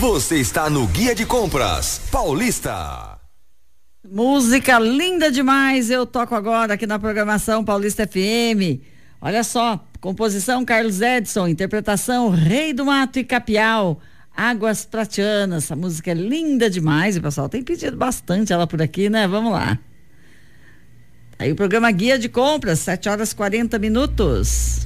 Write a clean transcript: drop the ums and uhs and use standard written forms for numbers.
Você está no Guia de Compras Paulista. Música linda demais, eu toco agora aqui na programação Paulista FM. Olha só, composição Carlos Edson, interpretação Rei do Mato e Capial, Águas Pratianas. Essa música é linda demais e o pessoal tem pedido bastante ela por aqui, né? Vamos lá. Aí o programa Guia de Compras, 7h40.